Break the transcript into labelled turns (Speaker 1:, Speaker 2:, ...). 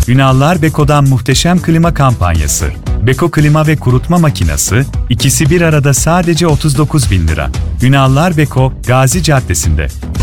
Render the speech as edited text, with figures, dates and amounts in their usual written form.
Speaker 1: Ünallar Beko'dan muhteşem klima kampanyası. Beko klima ve kurutma makinesi, ikisi bir arada sadece 39.000 lira. Ünallar Beko, Gazi Caddesi'nde.